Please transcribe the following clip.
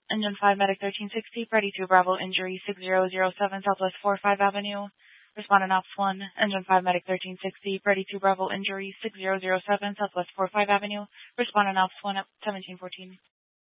Engine 5 Medic 1360, Freddy 2 Bravo injury 6007 Southwest 45 Avenue. Respondent Ops 1, Engine 5 Medic 1360, Freddy 2 Bravo injury 6007 Southwest 45 Avenue. Respondent Ops 1 at 1714.